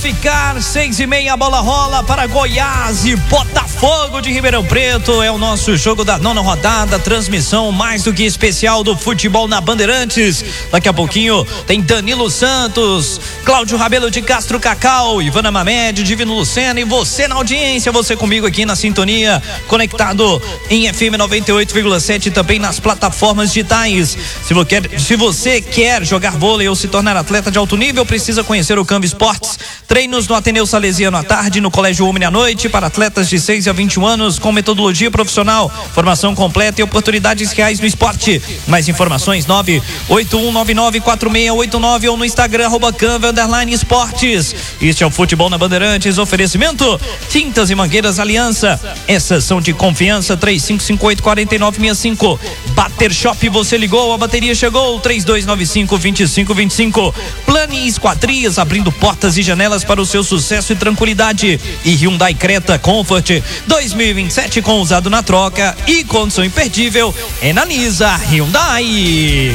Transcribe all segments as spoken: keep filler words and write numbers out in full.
Ficar seis e meia, a bola rola para Goiás e Botafogo de Ribeirão Preto. É o nosso jogo da nona rodada, transmissão mais do que especial do futebol na Bandeirantes. Daqui a pouquinho tem Danilo Santos, Cláudio Rabelo de Castro Cacau, Ivana Mamed, Divino Lucena e você na audiência, você comigo aqui na sintonia, conectado em F M noventa e oito vírgula sete e também nas plataformas digitais. Se você quer, se você quer jogar vôlei ou se tornar atleta de alto nível, precisa conhecer o Canva Esportes. Treinos no Ateneu Salesiano à tarde, no Colégio Omni à noite, para atletas de seis a vinte e um anos, com metodologia profissional, formação completa e oportunidades reais no esporte. Mais informações, nove oito um nove nove quatro seis oito nove ou no Instagram, arroba Canva, underline esportes. Este é o Futebol na Bandeirantes, oferecimento Tintas e Mangueiras Aliança. Essas são de confiança, três cinco cinco oito, quatro nove seis cinco. Bater Shop, você ligou, a bateria chegou, três dois nove cinco, dois cinco dois cinco. Plane Esquadrias, abrindo portas e janelas para o seu sucesso e tranquilidade. E Hyundai Creta Comfort dois mil e vinte e sete com usado na troca e condição imperdível é na Nisa Hyundai.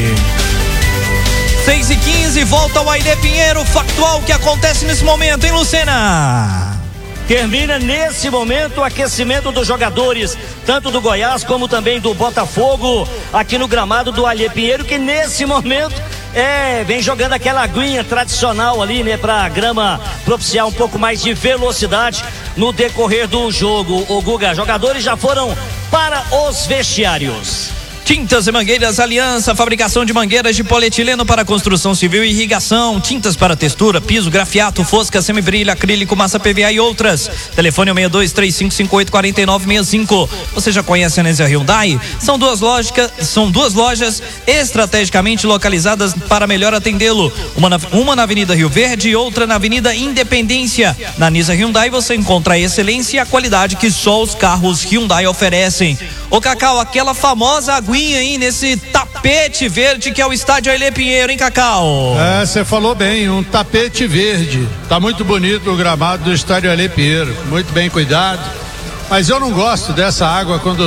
seis e quinze, volta ao Ailê Pinheiro, factual que acontece nesse momento, hein, Lucena? Termina nesse momento o aquecimento dos jogadores, tanto do Goiás como também do Botafogo, aqui no gramado do Ailê Pinheiro, que nesse momento é, vem jogando aquela aguinha tradicional ali, né, pra grama propiciar um pouco mais de velocidade no decorrer do jogo. O Guga, jogadores já foram para os vestiários. Tintas e Mangueiras Aliança, fabricação de mangueiras de polietileno para construção civil e irrigação, tintas para textura, piso, grafiato, fosca, semibrilho, acrílico, massa P V A e outras. Telefone seis dois três cinco cinco oito quatro nove seis cinco. Você já conhece a Nisa Hyundai? São duas lojas, são duas lojas estrategicamente localizadas para melhor atendê-lo. Uma na, uma na Avenida Rio Verde e outra na Avenida Independência. Na Nisa Hyundai você encontra a excelência e a qualidade que só os carros Hyundai oferecem. Ô Cacau, aquela famosa aguinha aí nesse tapete verde que é o estádio Ailê Pinheiro, hein, Cacau? É, você falou bem, um tapete verde. Tá muito bonito o gramado do estádio Ailê Pinheiro, muito bem cuidado. Mas eu não gosto dessa água quando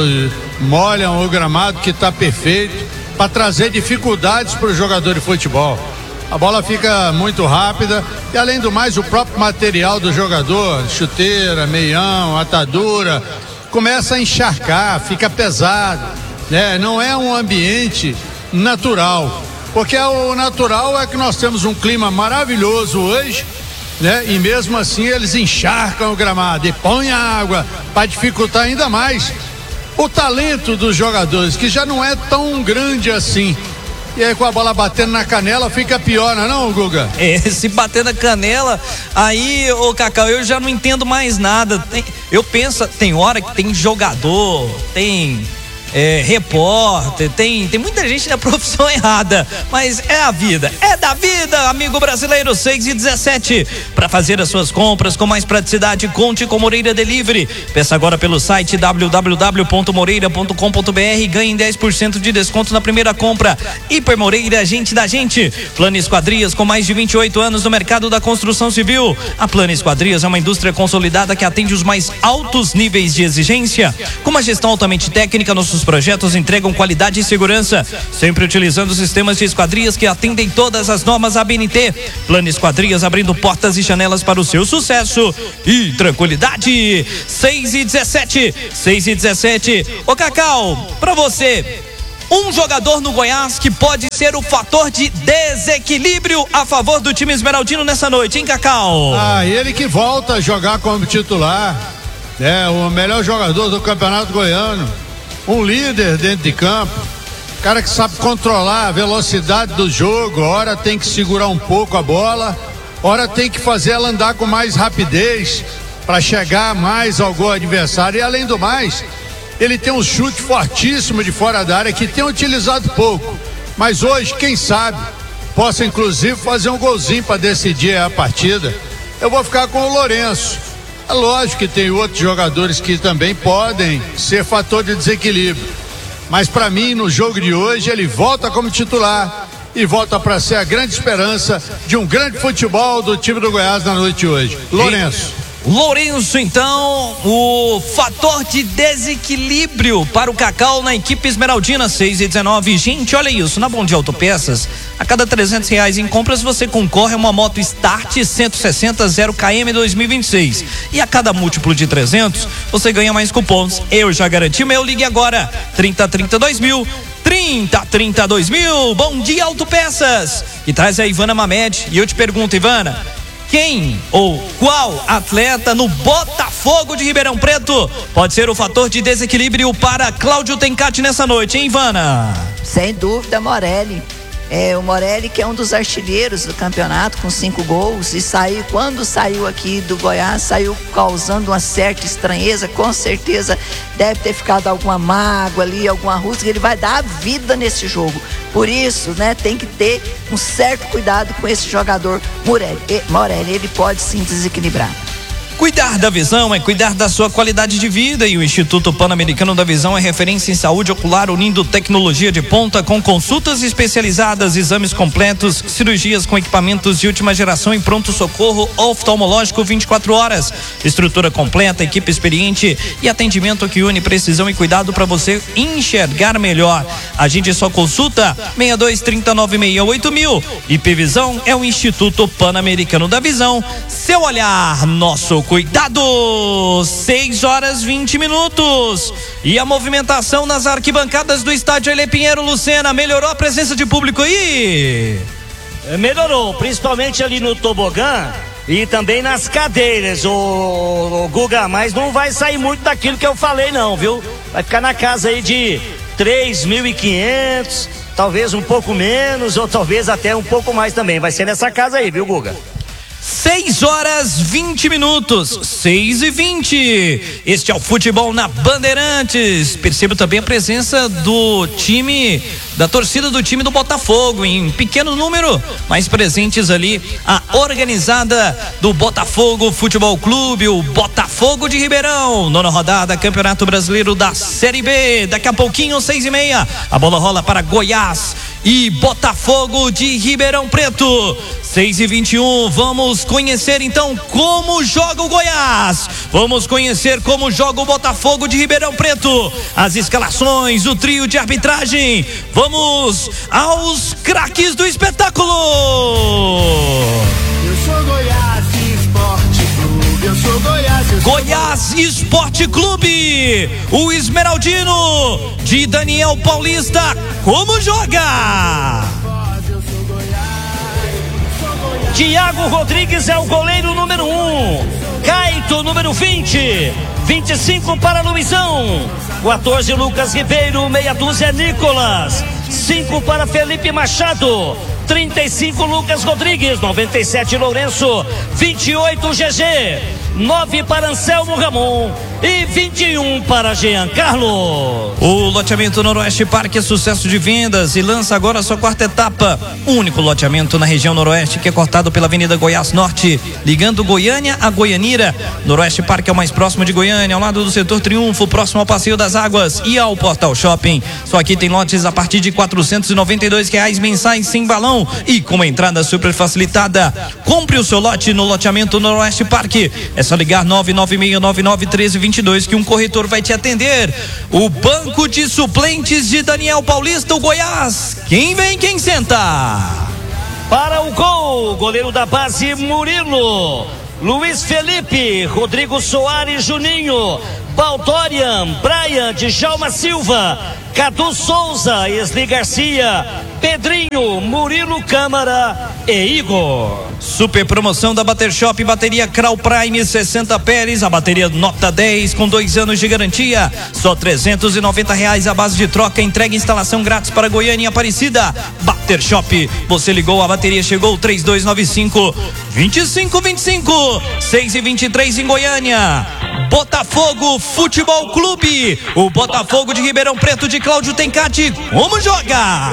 molham o gramado, que tá perfeito, para trazer dificuldades para o jogador de futebol. A bola fica muito rápida e, além do mais, o próprio material do jogador, chuteira, meião, atadura, começa a encharcar, fica pesado, né? Não é um ambiente natural, porque o natural é que nós temos um clima maravilhoso hoje, né? E mesmo assim eles encharcam o gramado e põem a água para dificultar ainda mais o talento dos jogadores, que já não é tão grande assim. E aí com a bola batendo na canela fica pior, não é não, Guga? É, se bater na canela, aí, ô Cacau, eu já não entendo mais nada. Tem, eu penso, tem hora que tem jogador, tem é, repórter, tem, tem muita gente na profissão errada, mas é a vida, é da vida, amigo brasileiro. Seis e dezessete, para fazer as suas compras com mais praticidade, conte com Moreira Delivery. Peça agora pelo site w w w ponto moreira ponto com ponto b r e ganhe dez por cento de desconto na primeira compra. Hiper Moreira, gente da gente. Plano Esquadrias, com mais de vinte e oito anos no mercado da construção civil. A Plano Esquadrias é uma indústria consolidada que atende os mais altos níveis de exigência. Com uma gestão altamente técnica, nossos projetos entregam qualidade e segurança, sempre utilizando sistemas de esquadrias que atendem todas as normas A B N T. Plano Esquadrias, abrindo portas e janelas para o seu sucesso e tranquilidade. seis e dezessete, seis e dezessete. Ô Cacau, pra você, um jogador no Goiás que pode ser o fator de desequilíbrio a favor do time esmeraldino nessa noite, hein, Cacau? Ah, ele que volta a jogar como titular, é o melhor jogador do Campeonato Goiano, um líder dentro de campo, cara que sabe controlar a velocidade do jogo, hora tem que segurar um pouco a bola, hora tem que fazer ela andar com mais rapidez para chegar mais ao gol adversário. E além do mais, ele tem um chute fortíssimo de fora da área que tem utilizado pouco, mas hoje, quem sabe, possa inclusive fazer um golzinho para decidir a partida. Eu vou ficar com o Lourenço. É lógico que tem outros jogadores que também podem ser fator de desequilíbrio, mas para mim, no jogo de hoje, ele volta como titular e volta para ser a grande esperança de um grande futebol do time do Goiás na noite de hoje. Lourenço. Lourenço, então, o fator de desequilíbrio para o Cacau na equipe esmeraldina, seis e dezenove. Gente, olha isso, na Bom Dia Autopeças, a cada trezentos reais em compras você concorre a uma moto Start cento e sessenta zero quilômetros dois mil e vinte e seis. E a cada múltiplo de trezentos, você ganha mais cupons. Eu já garanti o meu, ligue agora, trinta trinta dois mil. trinta trinta dois mil. Bom Dia Autopeças, que traz a Ivana Mamed. E eu te pergunto, Ivana, quem ou qual atleta no Botafogo de Ribeirão Preto pode ser o fator de desequilíbrio para Cláudio Tencati nessa noite, hein, Ivana? Sem dúvida, Morelli. É, o Morelli, que é um dos artilheiros do campeonato, com cinco gols, e saiu, quando saiu aqui do Goiás, saiu causando uma certa estranheza. Com certeza deve ter ficado alguma mágoa ali, alguma rusga. Ele vai dar a vida nesse jogo. Por isso, né, tem que ter um certo cuidado com esse jogador Morelli. Morelli, ele pode sim desequilibrar. Cuidar da visão é cuidar da sua qualidade de vida, e o Instituto Pan-Americano da Visão é referência em saúde ocular, unindo tecnologia de ponta com consultas especializadas, exames completos, cirurgias com equipamentos de última geração e pronto-socorro oftalmológico vinte e quatro horas. Estrutura completa, equipe experiente e atendimento que une precisão e cuidado para você enxergar melhor. A gente só consulta seis dois três nove seis oito mil. I P Visão é o Instituto Pan-Americano da Visão. Seu olhar, nosso cuidado. Seis horas vinte minutos. E a movimentação nas arquibancadas do estádio Ailê Pinheiro, Lucena, melhorou a presença de público aí? Melhorou, principalmente ali no tobogã e também nas cadeiras, o, o Guga, mas não vai sair muito daquilo que eu falei não, viu? Vai ficar na casa aí de três mil e quinhentos, talvez um pouco menos, ou talvez até um pouco mais também. Vai ser nessa casa aí, viu, Guga? Seis horas vinte minutos, seis e vinte. Este é o Futebol na Bandeirantes. Percebo também a presença do time, da torcida do time do Botafogo, em pequeno número, mas presentes ali, a organizada do Botafogo Futebol Clube, o Botafogo de Ribeirão. Nona rodada, Campeonato Brasileiro da Série B. Daqui a pouquinho, seis e meia, a bola rola para Goiás e Botafogo de Ribeirão Preto. Seis e vinte e um, vamos conhecer então como joga o Goiás, vamos conhecer como joga o Botafogo de Ribeirão Preto, as escalações, o trio de arbitragem. Vamos aos craques do espetáculo. Eu sou Goiás Esporte Clube, eu sou Goiás. Eu Goiás sou... Esporte Clube, o esmeraldino de Daniel Paulista, como joga? Tiago Rodrigues é o goleiro número um. Caito, número vinte. vinte e cinco para Luizão. quatorze, Lucas Ribeiro. Meia dúzia, Nicolas. cinco para Felipe Machado. trinta e cinco, Lucas Rodrigues. noventa e sete, Lourenço. vinte e oito, G G. nove para Anselmo Ramon. E vinte e um para Jean Carlos. O loteamento Noroeste Parque é sucesso de vendas e lança agora a sua quarta etapa. O único loteamento na região Noroeste que é cortado pela Avenida Goiás Norte, ligando Goiânia a Goianira. Noroeste Parque é o mais próximo de Goiânia, ao lado do Setor Triunfo, próximo ao Passeio das Águas e ao Portal Shopping. Só aqui tem lotes a partir de quatrocentos e noventa e dois reais mensais sem balão e com entrada super facilitada. Compre o seu lote no loteamento Noroeste Parque. É só ligar nove nove seis nove nove um três dois dois que um corretor vai te atender. O banco de suplentes de Daniel Paulista, o Goiás. Quem vem, quem senta? Para o gol, goleiro da base Murilo, Luiz Felipe, Rodrigo Soares, Juninho, Baldorian, Brian, Djalma Silva, Cadu Souza, Esli Garcia, Pedrinho, Murilo Câmara e Igor. Super promoção da Bater Shop, bateria Kral Prime sessenta Pérez, a bateria nota dez com dois anos de garantia, só trezentos e noventa reais a base de troca, entrega e instalação grátis para Goiânia e Aparecida. Bater Shop, você ligou, a bateria chegou, três dois nove cinco, dois cinco dois cinco, seis e vinte e três em Goiânia. Botafogo Futebol Clube, o Botafogo de Ribeirão Preto de Cláudio Tencati, como joga?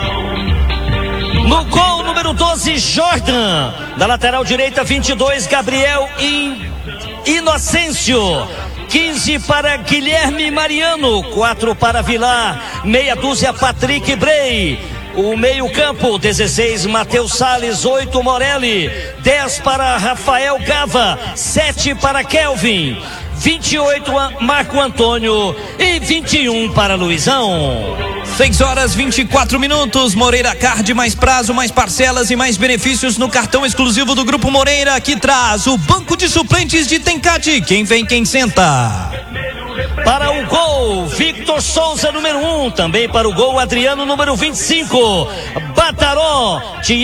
No gol, número doze, Jordan. Da lateral direita, vinte e dois, Gabriel In... Inocêncio. quinze para Guilherme Mariano. quatro para Vilar. Meia dúzia, Patrick Brey. O meio campo, dezesseis, Matheus Salles, oito, Morelli, dez para Rafael Gava, sete para Kelvin, vinte e oito, Marco Antônio e vinte e um para Luizão. seis horas e vinte e quatro minutos. Moreira Card, mais prazo, mais parcelas e mais benefícios no cartão exclusivo do Grupo Moreira, que traz o banco de suplentes de Tencate. Quem vem, quem senta. Para o gol, Victor Souza, número um. Também para o gol, Adriano, número vinte e cinco. Bataró,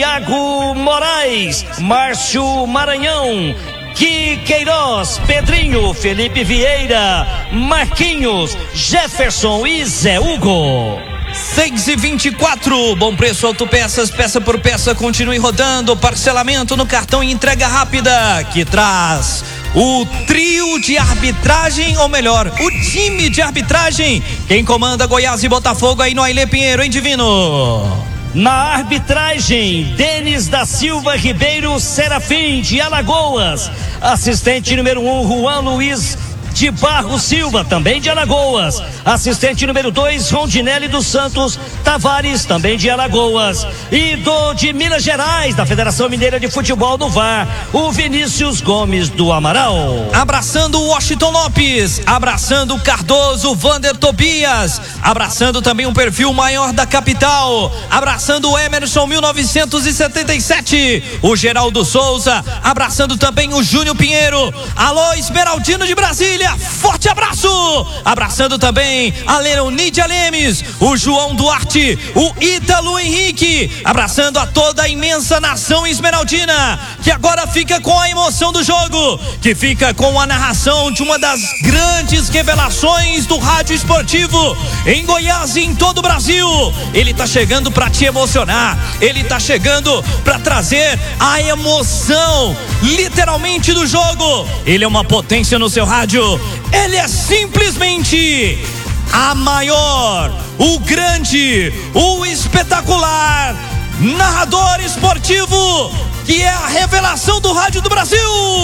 Tiago Moraes, Márcio Maranhão, Gui Queiroz, Pedrinho, Felipe Vieira, Marquinhos, Jefferson e Zé Hugo. seis e vinte e quatro, bom preço, autopeças, peça por peça, continue rodando, parcelamento no cartão e entrega rápida, que traz o trio de arbitragem, ou melhor, o time de arbitragem. Quem comanda Goiás e Botafogo aí no Ailê Pinheiro, hein, Divino? Na arbitragem, Denis da Silva Ribeiro Serafim, de Alagoas. Assistente número um, Juan Luiz de Barros Silva, também de Alagoas. Assistente número dois, Rondinelli dos Santos Tavares, também de Alagoas. E do de Minas Gerais, da Federação Mineira de Futebol no V A R, o Vinícius Gomes do Amaral. Abraçando o Washington Lopes, abraçando o Cardoso, Vander Tobias, abraçando também um perfil maior da capital, abraçando o Emerson mil novecentos e setenta e sete, o Geraldo Souza, abraçando também o Júnior Pinheiro. Alô, Esmeraldino de Brasília, forte abraço! Abraçando também a Leonídia Lemes, o João Duarte, o Ítalo Henrique, abraçando a toda a imensa nação esmeraldina, que agora fica com a emoção do jogo, que fica com a narração de uma das grandes revelações do rádio esportivo em Goiás e em todo o Brasil. Ele tá chegando para te emocionar, ele tá chegando para trazer a emoção literalmente do jogo. Ele é uma potência no seu rádio, ele é simplesmente a maior, o grande, o espetacular narrador esportivo, que é a revelação do rádio do Brasil.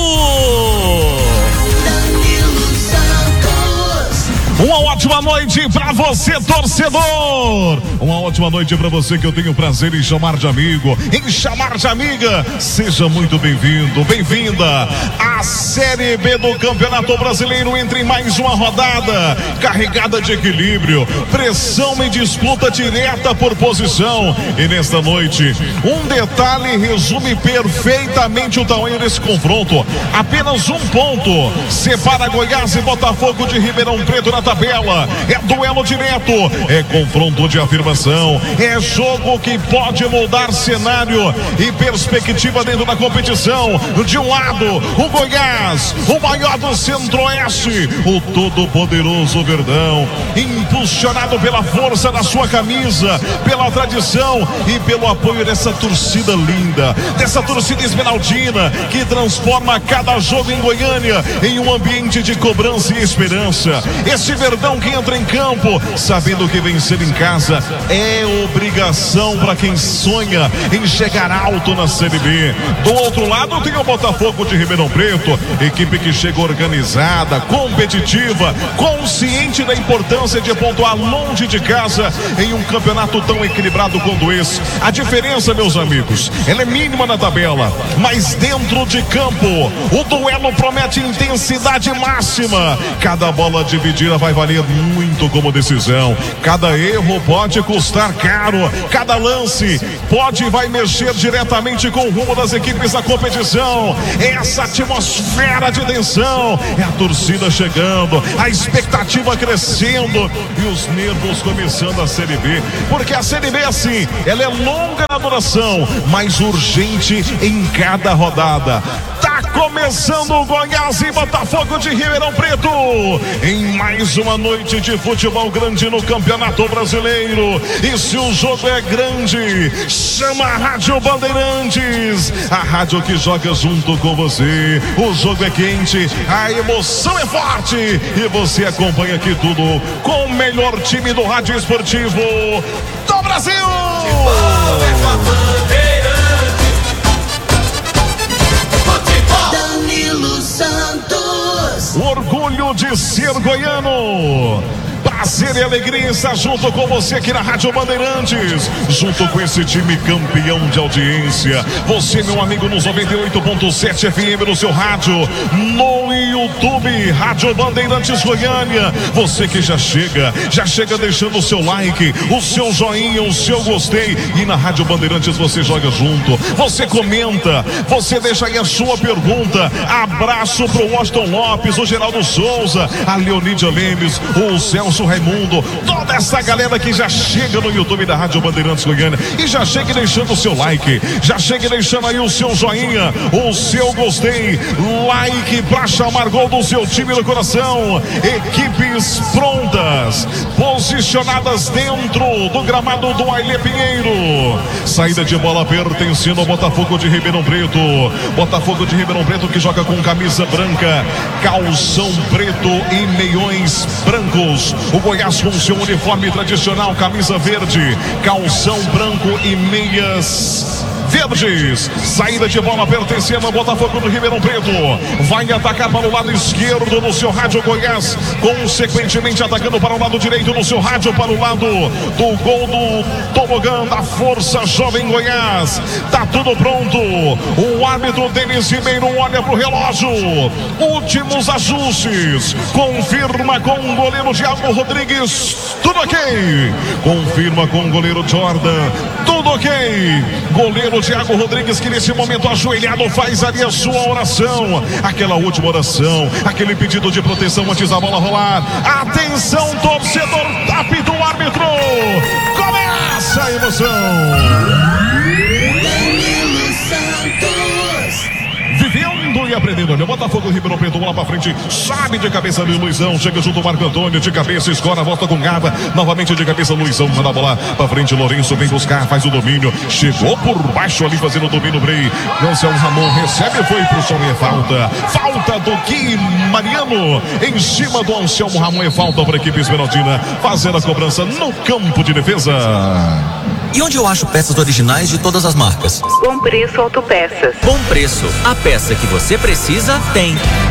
Uma ótima noite pra você, torcedor. Uma ótima noite pra você que eu tenho prazer em chamar de amigo, em chamar de amiga. Seja muito bem-vindo, bem-vinda. A Série B do Campeonato Brasileiro entra em mais uma rodada carregada de equilíbrio, pressão e disputa direta por posição. E nesta noite, um detalhe resume perfeitamente o tamanho desse confronto. Apenas um ponto separa Goiás e Botafogo de Ribeirão Preto na tabela. É duelo direto, é confronto de afirmação, é jogo que pode mudar cenário e perspectiva dentro da competição. De um lado, o Goiás, o maior do Centro-Oeste, o todo-poderoso Verdão, impulsionado pela força da sua camisa, pela tradição e pelo apoio dessa torcida linda, dessa torcida esmeraldina, que transforma cada jogo em Goiânia em um ambiente de cobrança e esperança. Esse Verdão que entra em campo sabendo que vencer em casa é obrigação para quem sonha em chegar alto na Série B. Do outro lado tem o Botafogo de Ribeirão Preto, equipe que chega organizada, competitiva, consciente da importância de pontuar longe de casa em um campeonato tão equilibrado quanto esse. A diferença, meus amigos, ela é mínima na tabela, mas dentro de campo o duelo promete intensidade máxima. Cada bola dividida vai valer muito como decisão. Cada erro pode custar caro. Cada lance pode e vai mexer diretamente com o rumo das equipes da competição. Essa atmosfera de tensão, é a torcida chegando, a expectativa crescendo e os nervos começando a Série B. Porque a Série B, assim, ela é longa na duração, mas urgente em cada rodada. Tá começando o Goiás e Botafogo de Ribeirão Preto em mais uma noite de futebol grande no Campeonato Brasileiro. E se o jogo é grande, chama a Rádio Bandeirantes, a rádio que joga junto com você. O jogo é quente, a emoção é forte e você acompanha aqui tudo com o melhor time do rádio esportivo do Brasil. Danilo Santos. O orgulho de ser goiano. Prazer e alegria estar junto com você aqui na Rádio Bandeirantes, junto com esse time campeão de audiência. Você, meu amigo, nos noventa e oito ponto sete F M no seu rádio, no YouTube, Rádio Bandeirantes Goiânia. Você que já chega, já chega deixando o seu like, o seu joinha, o seu gostei. E na Rádio Bandeirantes você joga junto, você comenta, você deixa aí a sua pergunta. Abraço pro Washington Lopes, o Geraldo Souza, a Leonídia Lemes, o Celso Raimundo, toda essa galera que já chega no YouTube da Rádio Bandeirantes Goiânia. E já chega deixando o seu like, já chega deixando aí o seu joinha, o seu gostei, like pra chamar gol do seu time do coração. Equipes prontas, posicionadas dentro do gramado do Ailê Pinheiro. Saída de bola pertencendo ao Botafogo de Ribeirão Preto. Botafogo de Ribeirão Preto que joga com camisa branca, calção preto e meiões brancos. O Goiás com seu uniforme tradicional, camisa verde, calção branco e meias verdes. Saída de bola pertencendo ao Botafogo do Ribeirão Preto. Vai atacar para o lado esquerdo no seu rádio Goiás, consequentemente atacando para o lado direito no seu rádio, para o lado do gol do tobogã da Força Jovem Goiás. Tá tudo pronto. O árbitro Denis Ribeiro olha pro relógio. Últimos ajustes. Confirma com o goleiro Thiago Rodrigues. Tudo ok. Confirma com o goleiro Jordan. Tudo ok. Goleiro Thiago Rodrigues, que nesse momento ajoelhado faz ali a sua oração, aquela última oração, aquele pedido de proteção antes da bola rolar. Atenção, torcedor, apita o árbitro, começa a emoção. Vivendo e aprendendo. Olha, Botafogo Ribeirão Preto, bola pra frente, sabe de cabeça de Luizão, chega junto ao Marco Antônio, de cabeça, escora, volta com Gava, novamente de cabeça Luizão, manda a bola pra frente, Lourenço vem buscar, faz o domínio, chegou por baixo ali fazendo o domínio, Brei, Anselmo Ramon recebe, foi pro som e é falta, falta do Gui Mariano, em cima do Anselmo Ramon, é falta para a equipe esmeraldina, fazendo a cobrança no campo de defesa. E onde eu acho peças originais de todas as marcas? Bom Preço Autopeças. Bom Preço, a peça que você precisa tem.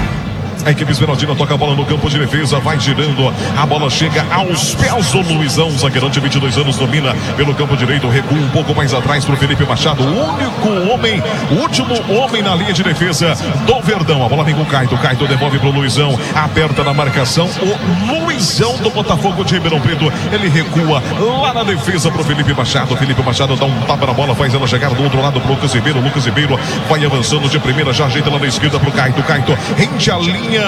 A equipe esmeraldina toca a bola no campo de defesa, vai girando, a bola chega aos pés do Luizão, zagueirão de vinte e dois anos, domina pelo campo direito, recua um pouco mais atrás pro Felipe Machado, o único homem, o último homem na linha de defesa do Verdão. A bola vem com o Caito, Caito devolve pro Luizão, aperta na marcação, o Luizão do Botafogo de Ribeirão Preto, ele recua lá na defesa pro Felipe Machado, Felipe Machado dá um tapa na bola, faz ela chegar do outro lado pro Lucas Ribeiro, Lucas Ribeiro vai avançando de primeira, já ajeita lá na esquerda pro Caito, Caito rende a linha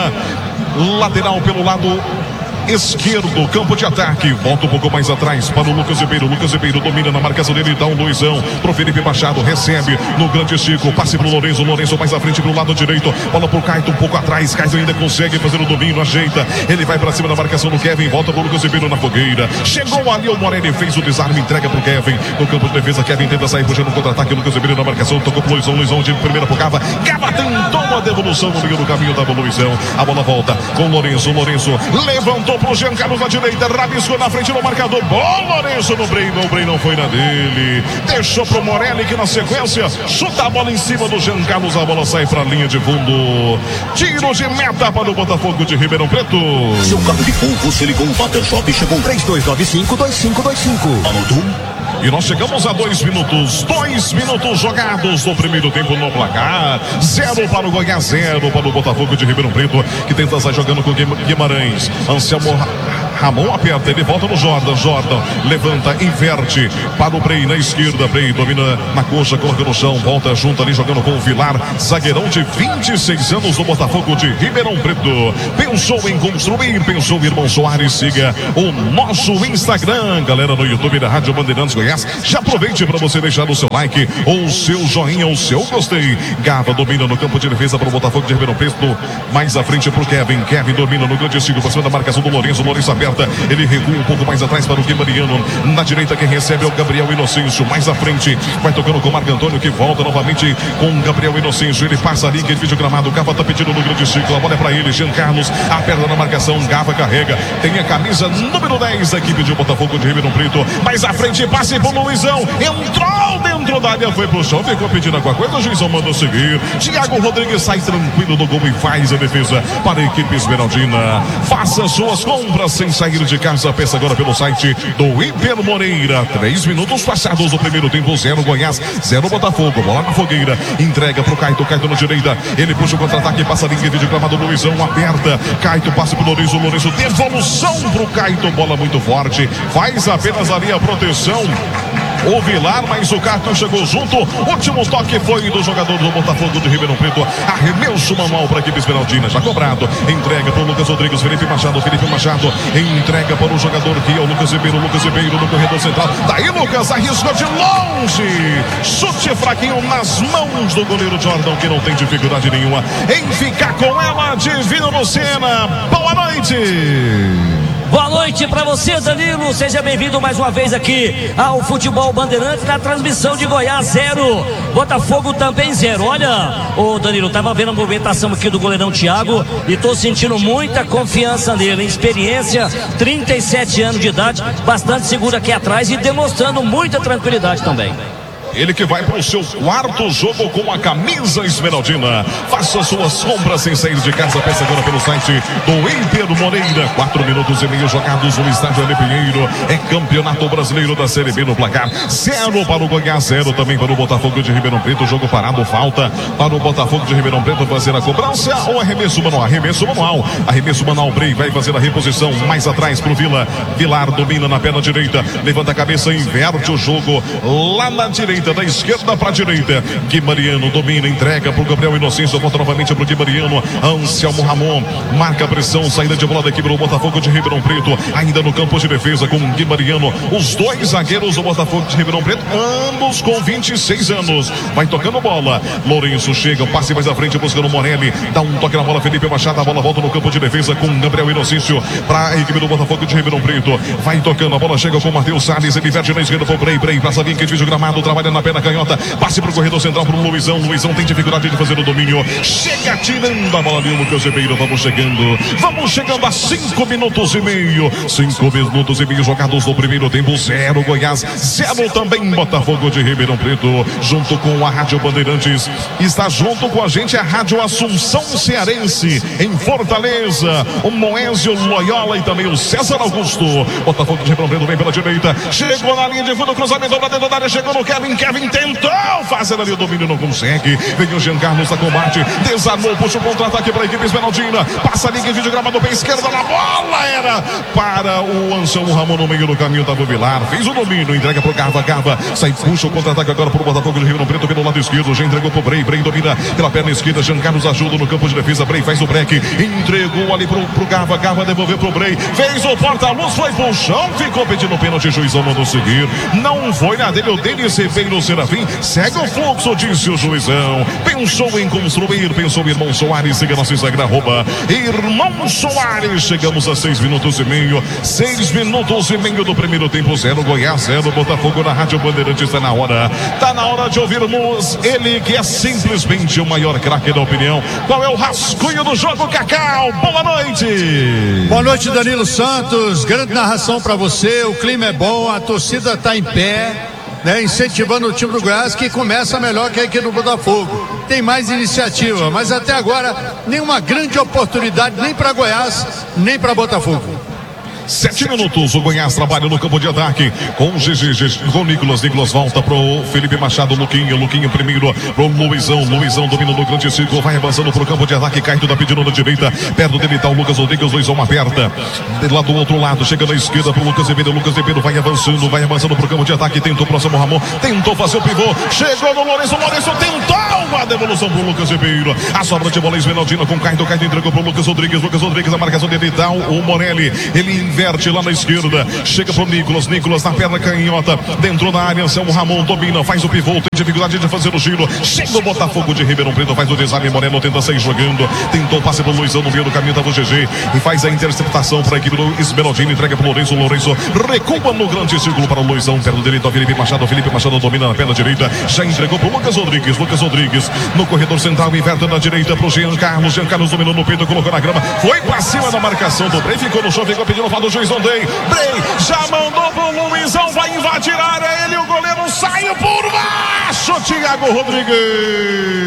lateral pelo lado esquerdo, campo de ataque, volta um pouco mais atrás para o Lucas Ribeiro, Lucas Ribeiro domina na marcação dele, dá um Luizão pro Felipe Machado, recebe no grande Chico, passe pro Lourenço, Lourenço mais à frente pro lado direito, bola pro Caito um pouco atrás, Caito ainda consegue fazer o domínio, ajeita, ele vai pra cima da marcação do Kevin, volta pro Lucas Ribeiro na fogueira, chegou ali o Morelli, fez o desarme, entrega pro Kevin, no campo de defesa, Kevin tenta sair puxando o contra-ataque, Lucas Ribeiro na marcação, tocou pro Luizão, Luizão de primeira pro Gava, Gava tentou uma devolução no meio do caminho, dava o Luizão, a bola volta com o Lourenço, Lourenço levantou pro Jean Carlos na direita, rabiscou na frente do marcador, bom Lourenço no Brei, o Brei não foi na dele, deixou pro Morelli que na sequência chuta a bola em cima do Jean Carlos, a bola sai pra linha de fundo, tiro de meta para o Botafogo de Ribeirão Preto. Seu carro de fogo, você ligou o Water Shop, chegou três dois nove cinco, dois cinco dois cinco. Anotou? E nós chegamos a dois minutos, dois minutos jogados no primeiro tempo no placar, zero para o Goiás, zero para o Botafogo de Ribeirão Preto, que tenta sair jogando com Guimarães, Anselmo Ramon aperta, ele volta no Jordan, Jordan levanta, inverte para o Brei na esquerda, Brei domina na coxa, coloca no chão, volta junto ali jogando com o Vilar, zagueirão de vinte e seis anos do Botafogo de Ribeirão Preto, pensou em construir, pensou irmão Soares, siga o nosso Instagram, galera no YouTube da Rádio Bandeirantes Goiás, já aproveite para você deixar o seu like, ou o seu joinha, ou o seu gostei. Gava domina no campo de defesa para o Botafogo de Ribeirão Preto, mais à frente para o Kevin, Kevin domina no grande estilo, para cima da marcação do Lourenço, Lourenço aberta, ele recua um pouco mais atrás para o Guimariano, na direita quem recebe é o Gabriel Inocêncio, mais à frente, vai tocando com o Marco Antônio, que volta novamente com o Gabriel Inocêncio, ele passa ali, que ele vídeo gramado, o Gava tá pedindo no grande ciclo, a bola é para ele, Jean Carlos, aperta na marcação, Gava carrega, tem a camisa número dez da equipe de Botafogo de Ribeirão Preto, mais à frente, passe pro Luizão, entrou dentro da área, foi pro chão, ficou pedindo alguma coisa, o juizão mandou seguir, Thiago Rodrigues sai tranquilo do gol e faz a defesa para a equipe esmeraldina. Faça suas compras sem sair de casa, peça agora pelo site do Hiper Moreira. Três minutos passados do primeiro tempo, zero Goiás, zero Botafogo. Bola na fogueira, entrega pro Caito, Caito na direita. Ele puxa o contra-ataque, passa a linha de gramado, Luizão aperta. Caito passa pro Lourenço, Lourenço, devolução pro Caito, bola muito forte. Faz apenas ali a proteção o Vilar, mas o Cato chegou junto. Último toque foi do jogador do Botafogo de Ribeirão Preto. Arremesso manual para a equipe esmeraldina, já cobrado. Entrega para o Lucas Rodrigues, Felipe Machado, Felipe Machado. Entrega para o jogador que é o Lucas Ribeiro, Lucas Ribeiro no corredor central. Daí Lucas arriscou de longe. Chute fraquinho nas mãos do goleiro Jordan, que não tem dificuldade nenhuma em ficar com ela. Divino Lucena, boa noite. Boa noite para você, Danilo. Seja bem-vindo mais uma vez aqui ao Futebol Bandeirantes, na transmissão de Goiás zero, Botafogo também zero. Olha, ô Danilo, tava vendo a movimentação aqui do goleirão Thiago e tô sentindo muita confiança nele, experiência, trinta e sete anos de idade, bastante seguro aqui atrás e demonstrando muita tranquilidade também. Ele que vai para o seu quarto jogo com a camisa esmeraldina. Faça suas compras sem sair de casa. Peça agora pelo site do Hiper Moreira. Quatro minutos e meio jogados no estádio Ale Pinheiro. É campeonato brasileiro da Série B no placar. Zero para o Goiás, zero também para o Botafogo de Ribeirão Preto. Jogo parado, falta para o Botafogo de Ribeirão Preto fazer a cobrança ou arremesso manual. Arremesso manual. Arremesso manual. Brei vai fazer a reposição mais atrás para o Vila. Vilar domina na perna direita. Levanta a cabeça, inverte o jogo lá na direita. Da esquerda para a direita, Gui Mariano domina, entrega para o Gabriel Inocêncio, volta novamente para o Gui Mariano. Anselmo Ramon marca a pressão, saída de bola da equipe do Botafogo de Ribeirão Preto, ainda no campo de defesa com Gui Mariano. Os dois zagueiros do Botafogo de Ribeirão Preto, ambos com vinte e seis anos. Vai tocando bola, Lourenço chega, passe mais à frente buscando o Morelli, dá um toque na bola, Felipe Machado, a bola volta no campo de defesa com Gabriel Inocêncio para a equipe do Botafogo de Ribeirão Preto. Vai tocando, a bola chega com o Matheus Salles, ele inverte na esquerda para o Brei, Brei passa a linha que divide o gramado, trabalha na perna canhota, passe para o corredor central para o Luizão. Luizão tem dificuldade de fazer o domínio, chega tirando a bola ali o Lucas Ribeiro. Vamos chegando, vamos chegando a cinco minutos e meio, cinco minutos e meio jogados no primeiro tempo. Zero Goiás, zero também Botafogo de Ribeirão Preto. Junto com a Rádio Bandeirantes, está junto com a gente a Rádio Assunção Cearense em Fortaleza, o Moésio Loyola e também o César Augusto. Botafogo de Ribeirão Preto vem pela direita, chegou na linha de fundo, cruzamento para dentro da área, chegou no Kevin, Kevin tentou fazer ali o domínio, não consegue. Vem o Jean Carlos da combate, desarmou, puxa o contra-ataque para a equipe esmeraldina, passa a linha de gramado pé esquerda, na bola era para o Anselmo Ramon no meio do caminho, tava o Vilar, fez o domínio, entrega pro Garva, Garva sai, puxa o contra-ataque agora pro Botafogo de Ribeirão Preto pelo lado esquerdo, já entregou pro Brei, Brei domina pela perna esquerda, Jean Carlos ajuda no campo de defesa, Brei faz o break, entregou ali pro, pro Garva, Garva devolveu pro Brei, fez o porta-luz, foi pro chão, ficou pedindo pênalti, juizão mandou seguir, não foi na dele, o Denis Ribeiro Serafim, segue o fluxo, disse o juizão. Pensou em construir, pensou Irmão Soares, siga nosso Instagram, arroba Irmão Soares. Chegamos a seis minutos e meio, seis minutos e meio do primeiro tempo, zero Goiás, zero Botafogo na Rádio Bandeirantes. Está na hora, está na hora de ouvirmos ele que é simplesmente o maior craque da opinião. Qual é o rascunho do jogo, Cacau? Boa noite. Boa noite, Danilo Santos. Grande narração para você. O clima é bom, a torcida está em pé, né, incentivando o time do Goiás, que começa melhor que a equipe do Botafogo. Tem mais iniciativa, mas até agora nenhuma grande oportunidade nem para Goiás, nem para Botafogo. Sete minutos, o Goiás trabalha no campo de ataque com o G G, com o Nicolas, Nicolas volta pro Felipe Machado, Luquinha, Luquinha primeiro pro Luizão, Luizão domina no grande círculo, vai avançando pro campo de ataque, Caio tá pedindo na direita, perto dele tá o Lucas Rodrigues, Luizão aperta, lá do outro lado, chega na esquerda pro Lucas Ribeiro, Lucas Ribeiro vai avançando, vai avançando pro campo de ataque, tentou o próximo Ramon, tentou fazer o pivô, chegou no Lourenço, Lourenço tentou a devolução pro Lucas Ribeiro, a sobra de bola esmeraldina com Caio, Caio entregou pro Lucas Rodrigues, Lucas Rodrigues, a marcação dele tá o Morelli, ele inverte lá na esquerda, chega pro Nicolas, Nicolas na perna canhota, dentro da área, Anselmo Ramon domina, faz o pivô, tem dificuldade de fazer o giro, chega o Botafogo de Ribeirão Preto, faz o desarme, Moreno tenta sair jogando, tentou passe pro Luizão no meio do caminho, tava o G G, e faz a interceptação para a equipe do Esmeraldino, entrega pro Lourenço, Lourenço recua no grande círculo para o Luizão, perto dele tá o Felipe Machado, Felipe Machado domina na perna direita, já entregou pro Lucas Rodrigues, Lucas Rodrigues, no corredor central, inverte na direita pro Jean Carlos, Jean Carlos dominou no peito, colocou na grama, foi pra cima da marcação do Brei, ficou no chão, ficou pedindo para o juiz Ondei, Brei já mandou pro Luizão, vai invadir a área, ele o goleiro saiu por baixo, Thiago Rodrigues.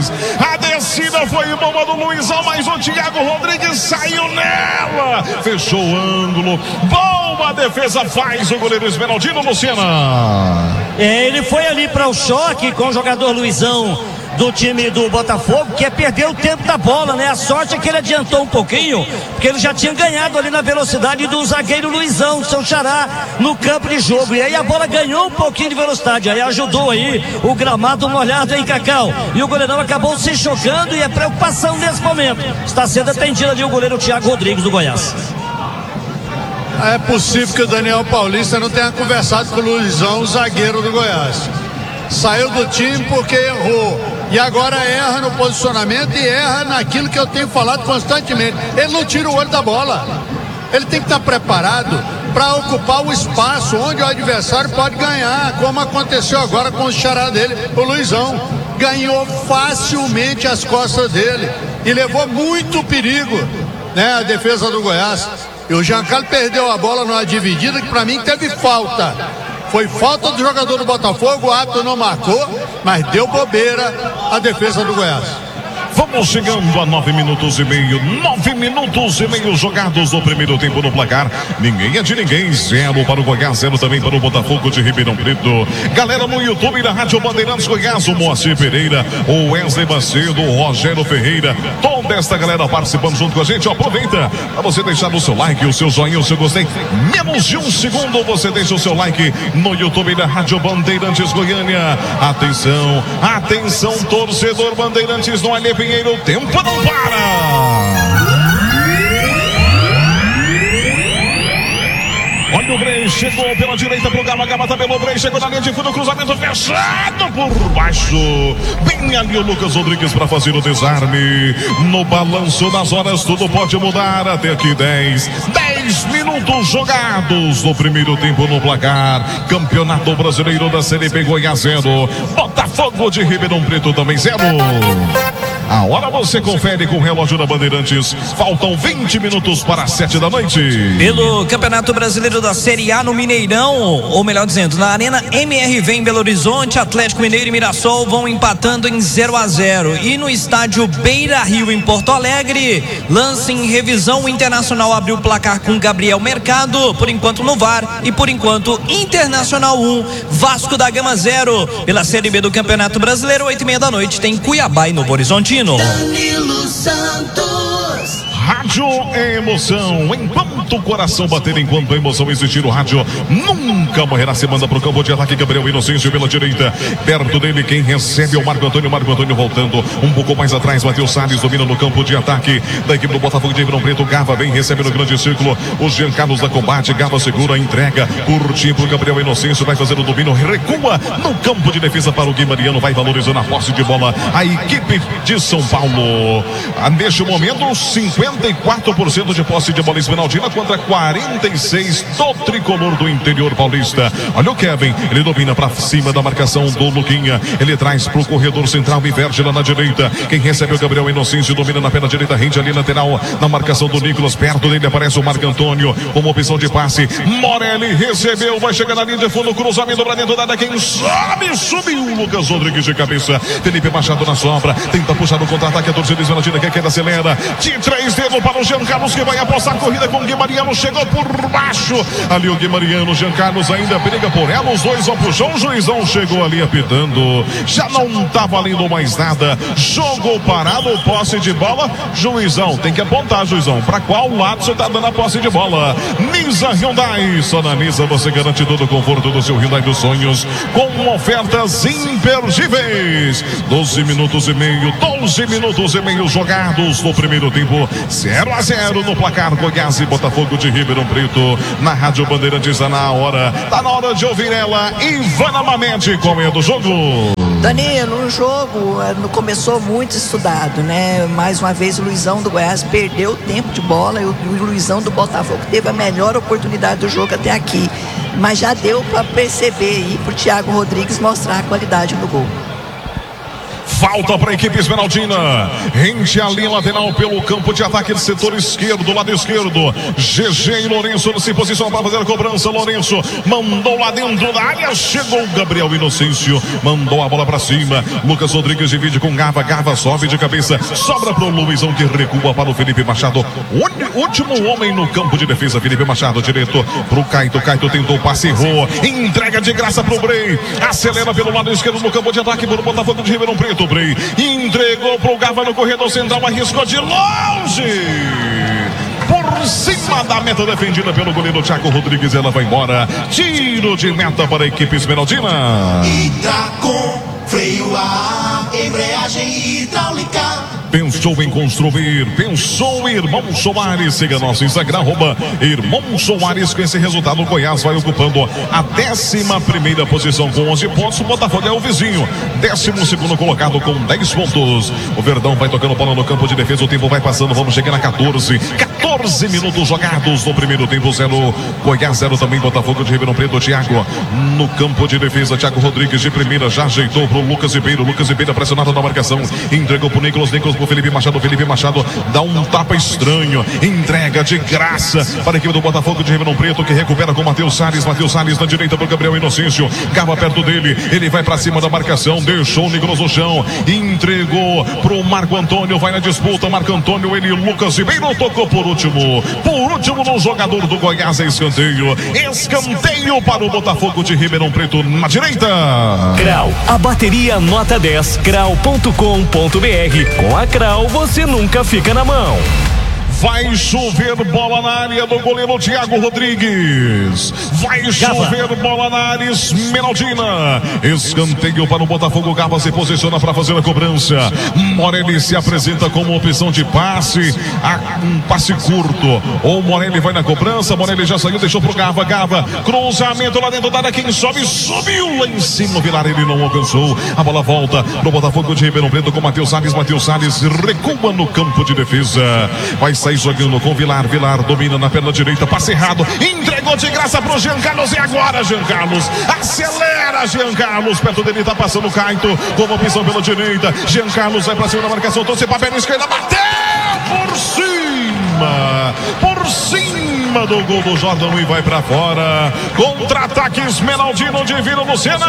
Goiás. A descida foi boa do Luizão, mas o Thiago Rodrigues saiu nela. Fechou o ângulo. Boa defesa faz o goleiro Esmeraldino, Luciana. É, ele foi ali para o choque com o jogador Luizão do time do Botafogo, que é perder o tempo da bola, né? A sorte é que ele adiantou um pouquinho, porque ele já tinha ganhado ali na velocidade do zagueiro Luizão, seu xará, no campo de jogo. E aí a bola ganhou um pouquinho de velocidade, aí ajudou aí o gramado molhado em Cacau. E o goleirão acabou se chocando e é preocupação nesse momento. Está sendo atendido ali o goleiro Thiago Rodrigues do Goiás. É possível que o Daniel Paulista não tenha conversado com o Luizão, o zagueiro do Goiás. Saiu do time porque errou. E agora erra no posicionamento e erra naquilo que eu tenho falado constantemente. Ele não tira o olho da bola. Ele tem que estar preparado para ocupar o espaço onde o adversário pode ganhar, como aconteceu agora com o xará dele, o Luizão. Ganhou facilmente as costas dele e levou muito perigo, né, a defesa do Goiás. E o Giancarlo perdeu a bola numa dividida que para mim teve falta. Foi falta do jogador do Botafogo, o árbitro não marcou, mas deu bobeira a defesa do Goiás. Vamos chegando a nove minutos e meio. Nove minutos e meio jogados no primeiro tempo no placar. Ninguém é de ninguém. Zero para o Goiás, zero também para o Botafogo de Ribeirão Preto. Galera no YouTube da Rádio Bandeirantes Goiás, o Moacir Pereira, o Wesley Macedo, o Rogério Ferreira. Toda esta galera participando junto com a gente. Aproveita para você deixar o seu like, o seu joinha, o seu gostei. Menos de um segundo você deixa o seu like no YouTube da Rádio Bandeirantes Goiânia. Atenção, atenção, torcedor Bandeirantes no Alê Pinheiro, o tempo não para! Olha o Brei, chegou pela direita pro Gama, Gama tabelou, Brei chegou na linha de fundo, cruzamento fechado por baixo. Bem ali o Lucas Rodrigues para fazer o desarme. No balanço das horas tudo pode mudar. Até aqui dez, dez minutos jogados no primeiro tempo no placar. Campeonato Brasileiro da Série B, Goiás zero, Botafogo de Ribeirão Preto também zero. A hora você confere com o relógio da Bandeirantes. Faltam vinte minutos para as sete da noite. Pelo Campeonato Brasileiro da Série A no Mineirão, ou melhor dizendo, na Arena M R V em Belo Horizonte, Atlético Mineiro e Mirassol vão empatando em zero a zero. E no estádio Beira Rio em Porto Alegre, lance em revisão, o Internacional abriu o placar com Gabriel Mercado, por enquanto no V A R, e por enquanto Internacional um, Vasco da Gama zero. Pela Série B do Campeonato Brasileiro, oito e meia da noite, tem Cuiabá e Novo Horizonte. Danilo Santos. Rádio é emoção. Enquanto o coração bater, enquanto a emoção existir, o rádio nunca morrerá. Se manda pro campo de ataque, Gabriel Inocêncio pela direita. Perto dele, quem recebe é o Marco Antônio. Marco Antônio voltando um pouco mais atrás. Matheus Salles domina no campo de ataque da equipe do Botafogo de Ribeirão Preto. Gava vem, recebe no grande círculo. O Jean Carlos da combate. Gava segura, entrega. Curtinho pro Gabriel Inocêncio. Vai fazer o domínio, recua no campo de defesa para o Guimariano. Vai valorizando a posse de bola. A equipe de São Paulo. Neste momento, cinquenta e quatro por cento de posse de bola Esmeraldina contra quarenta e seis do tricolor do interior paulista. Olha o Kevin, ele domina pra cima da marcação do Luquinha. Ele traz pro corredor central, inverte lá na direita. Quem recebe é o Gabriel Inocêncio, domina na perna direita, rende ali lateral na marcação do Nicolas. Perto dele aparece o Marco Antônio, uma opção de passe. Morelli recebeu, vai chegar na linha de fundo, cruzamento pra dentro da área. Quem sobe, subiu Lucas Rodrigues de cabeça. Felipe Machado na sobra, tenta puxar no contra-ataque. A torcida Esmeraldina quer que ele acelera. De três dedos para o Jean Carlos, que vai apostar a corrida com o Guimariano. Chegou por baixo. Ali o Guimariano, Jean Carlos ainda briga por ela. Os dois vão pro chão. O juizão chegou ali apitando. Já não tá valendo mais nada. Jogo parado, posse de bola. Juizão, tem que apontar, juizão. Pra qual lado você tá dando a posse de bola? Nisa Hyundai. Só na Nisa você garante todo o conforto do seu Hyundai dos sonhos com ofertas imperdíveis. doze minutos e meio. doze minutos e meio jogados no primeiro tempo. zero a zero no placar. Goiás e Botafogo de Ribeirão Preto. Na Rádio Bandeirantes, tá na hora. Tá na hora de ouvir ela. Ivana Mamede, qual é do jogo? Danilo, o jogo começou muito estudado, né? Mais uma vez o Luizão do Goiás perdeu o tempo de bola e o Luizão do Botafogo teve a melhor oportunidade do jogo até aqui. Mas já deu para perceber e pro Thiago Rodrigues mostrar a qualidade no gol. Falta para a equipe esmeraldina. Rente a linha lateral pelo campo de ataque do setor esquerdo, lado esquerdo. G G e Lourenço se posicionam para fazer a cobrança. Lourenço mandou lá dentro da área. Chegou Gabriel Inocêncio. Mandou a bola para cima. Lucas Rodrigues divide com Gava. Gava sobe de cabeça. Sobra para o Luizão que recua para o Felipe Machado. O último homem no campo de defesa. Felipe Machado direto para o Caito. Caito tentou passe, errou. Entrega de graça para o Brei. Acelera pelo lado esquerdo no campo de ataque por Botafogo de Ribeirão Preto. Brei entregou pro Gava no corredor central, arriscou de longe, por cima da meta defendida pelo goleiro Thiago Rodrigues. Ela vai embora. Tiro de meta para a equipe esmeraldina. Hidracon, freio a ar, embreagem hidráulica. Pensou em construir, pensou Irmão Soares. Siga nosso Instagram, arroba Irmão Soares. Com esse resultado, o Goiás vai ocupando a décima primeira posição com onze pontos. O Botafogo é o vizinho, décimo segundo colocado com dez pontos. O Verdão vai tocando bola no campo de defesa. O tempo vai passando, vamos chegar a quatorze. quatorze minutos jogados no primeiro tempo. Zero Goiás, zero também Botafogo de Ribeirão Preto. Thiago no campo de defesa. Thiago Rodrigues de primeira já ajeitou pro Lucas Ribeiro. Lucas Ribeiro pressionado na marcação. Entregou pro Nicolas. Nicolas pro Felipe Machado. Felipe Machado dá um tapa estranho. Entrega de graça para a equipe do Botafogo de Ribeirão Preto, que recupera com Matheus Salles. Matheus Salles na direita pro Gabriel Inocêncio. Gava perto dele. Ele vai para cima da marcação. Deixou o Nicolas no chão. Entregou pro Marco Antônio. Vai na disputa. Marco Antônio. Ele, Lucas Ribeiro, tocou por último. Por último no jogador do Goiás. É escanteio. Escanteio para o Botafogo de Ribeirão Preto na direita. Grau, a bateria nota dez, grau ponto com ponto br. Com a Grau você nunca fica na mão. Vai chover bola na área do goleiro Thiago Rodrigues. Vai chover bola na área esmeraldina. Escanteio para o Botafogo. Gava se posiciona para fazer a cobrança. Morelli se apresenta como opção de passe. Um passe curto. Ou Morelli vai na cobrança. Morelli já saiu, deixou pro Gava. Gava, cruzamento lá dentro da área. Quem sobe, subiu lá em cima. O Vilar, ele não alcançou. A bola volta pro Botafogo de Ribeirão Preto com Matheus Salles. Matheus Salles recua no campo de defesa. Vai sair jogando com Vilar. Vilar domina na perna direita, passe errado, entregou de graça pro Jean Carlos. E agora Jean Carlos acelera. Jean Carlos perto dele, tá passando o Caito como opção pela direita. Jean Carlos vai pra cima da marcação, trouxe pra perna esquerda, bateu por cima, por cima do gol do Jordão e vai pra fora. Contra-ataque esmeraldino de Vila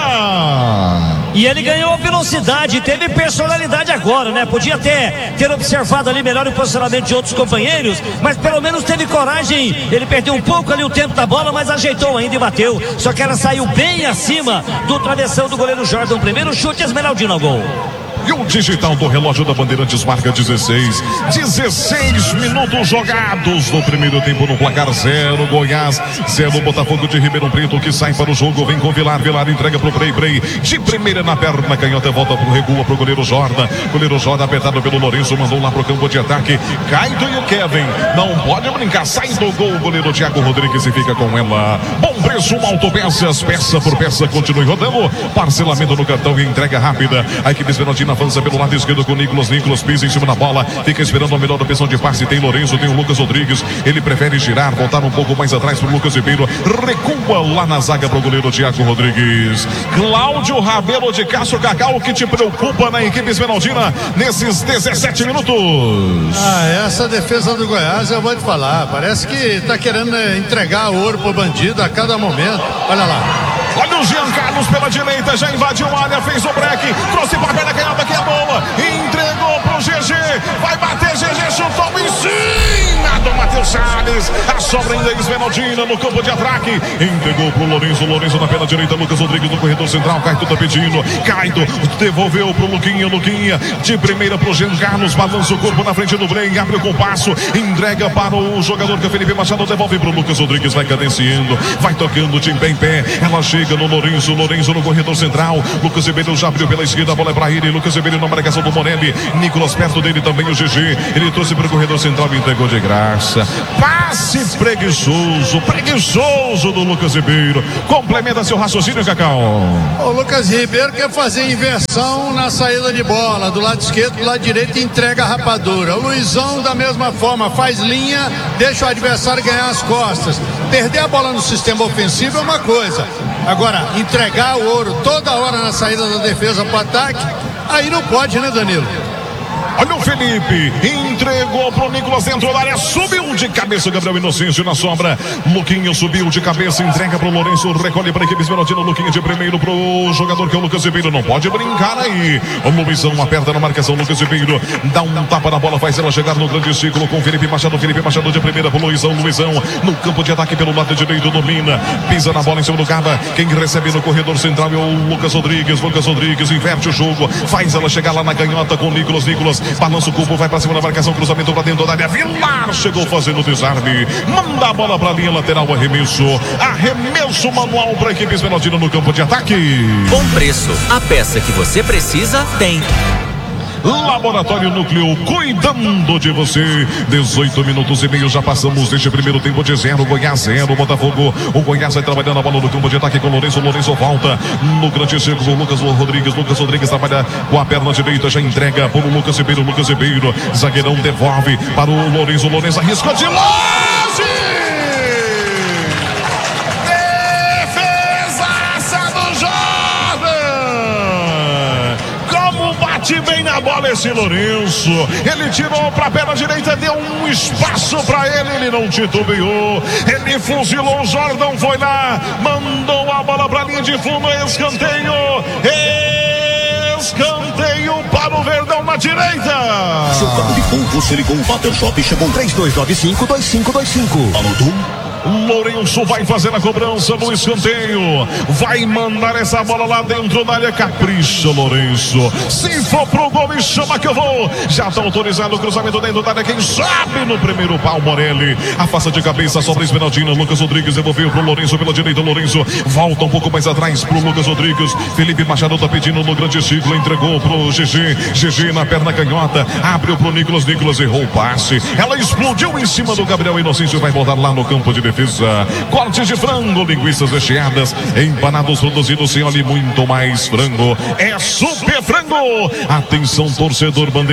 Lucena. E ele ganhou velocidade, teve personalidade agora, né? Podia ter, ter observado ali melhor o posicionamento de outros companheiros, mas pelo menos teve coragem. Ele perdeu um pouco ali o tempo da bola, mas ajeitou ainda e bateu. Só que ela saiu bem acima do travessão do goleiro Jordão. Primeiro chute esmeraldino ao gol. E o digital do relógio da Bandeirantes marca dezesseis. dezesseis minutos jogados no primeiro tempo no placar. Zero Goiás, zero Botafogo de Ribeirão Preto, que sai para o jogo. Vem com Vilar. Vilar entrega pro Brei. Brei de primeira na perna canhota, volta pro regua pro goleiro Jordan. Goleiro Jordan apertado pelo Lourenço, mandou lá pro campo de ataque. Caito e o Kevin. Não pode brincar. Sai do gol o goleiro Thiago Rodrigues e fica com ela. Bom preço, autopeças, peça por peça. Continue rodando. Parcelamento no cartão e entrega rápida. A equipe esmeraldina avança pelo lado esquerdo com o Nicolas. Nicolas pisa em cima da bola, fica esperando a melhor opção de passe. Tem Lourenço, tem o Lucas Rodrigues. Ele prefere girar, voltar um pouco mais atrás pro Lucas Ribeiro. Recua lá na zaga pro goleiro Thiago Rodrigues. Cláudio Rabelo de Castro Cacau, o que te preocupa na equipe esmeraldina nesses dezessete minutos? Ah, essa defesa do Goiás, eu vou te falar, parece que tá querendo entregar ouro pro bandido a cada momento. Olha lá. Olha o Jean Carlos pela direita, já invadiu a área, fez o break, trouxe para a perna canhota aqui a bola, entregou pro G G, vai bater, G G chutou em cima do Matheus Salles. A sobra ainda é esmeraldina no campo de ataque, entregou pro Lourenço, Lourenço na perna direita, Lucas Rodrigues no corredor central. Caito tá pedindo, Caito devolveu pro Luquinha, Luquinha de primeira pro Jean Carlos, balança o corpo na frente do Brei, abre o compasso, entrega para o jogador que é Felipe Machado, devolve pro Lucas Rodrigues, vai cadenciando, vai tocando, time em pé, ela chega no Lourenço, Lourenço no corredor central. Lucas Ribeiro já abriu pela esquerda, a bola é pra ele. Lucas Ribeiro na marcação do Morelli. Nicolas perto dele também, o G G. Ele trouxe para o corredor central e entregou de graça. Passe preguiçoso, preguiçoso do Lucas Ribeiro. Complementa seu raciocínio, Cacau. O Lucas Ribeiro quer fazer inversão na saída de bola, do lado esquerdo, do lado direito, entrega a rapadura. O Luizão da mesma forma, faz linha, deixa o adversário ganhar as costas. Perder a bola no sistema ofensivo é uma coisa. Agora, entregar o ouro toda hora na saída da defesa para o ataque, aí não pode, né, Danilo? Olha o Felipe, entregou pro Nicolas dentro da área, subiu de cabeça o Gabriel Inocêncio na sombra. Luquinha subiu de cabeça, entrega pro Lourenço, recolhe para a equipe esmeraldina. Luquinha de primeiro pro jogador que é o Lucas Ribeiro, não pode brincar aí. O Luizão aperta na marcação, Lucas Ribeiro dá um tapa na bola, faz ela chegar no grande círculo com Felipe Machado. Felipe Machado de primeira pro Luizão, Luizão no campo de ataque pelo lado direito, domina, pisa na bola em cima do Caba. Quem recebe no corredor central é o Lucas Rodrigues. Lucas Rodrigues inverte o jogo, faz ela chegar lá na canhota com Nicolas. Nicolas balança o corpo, vai pra cima da marcação, cruzamento pra dentro da área. Vilar chegou fazendo o desarme, manda a bola pra linha lateral, arremesso, arremesso manual pra equipe esmeraldina no campo de ataque. Bom preço, a peça que você precisa tem. Laboratório Núcleo, cuidando de você. dezoito minutos e meio já passamos deste primeiro tempo de zero, Goiás zero, Botafogo. O Goiás vai trabalhando a bola no campo de ataque com o Lourenço. Lourenço volta no grande círculo. Lucas Rodrigues. Lucas Rodrigues trabalha com a perna direita, já entrega para o Lucas Ribeiro. Lucas Ribeiro, zagueirão, devolve para o Lourenço. Lourenço arrisca de longe. Defesaça do Jordan. Como bate bem na bola esse Lourenço, ele tirou para a perna direita, deu um espaço para ele, ele não titubeou, ele fuzilou, o Jordão foi lá, mandou a bola para a linha de fundo, escanteio, escanteio para o Verdão na direita. Jogando de polvo, silicon, Water Shop, chegou três dois nove cinco, dois cinco dois cinco. Anotou? Lourenço vai fazer a cobrança no escanteio, vai mandar essa bola lá dentro da área, capricha Lourenço, se for pro gol me chama que eu vou, já está autorizado o cruzamento dentro da área, quem sabe no primeiro pau, Morelli, afasta de cabeça, sobra Esmeraldina, Lucas Rodrigues devolveu pro Lourenço pela direita, Lourenço volta um pouco mais atrás pro Lucas Rodrigues, Felipe Machado tá pedindo no grande ciclo, entregou pro G G, G G na perna canhota, abriu pro Nicolas, Nicolas errou o passe, ela explodiu em cima do Gabriel Inocêncio, vai voltar lá no campo de defesa. Cortes de frango, linguiças recheadas, empanados produzidos sem óleo e muito mais frango. É Super Frango. Atenção, torcedor bandeira.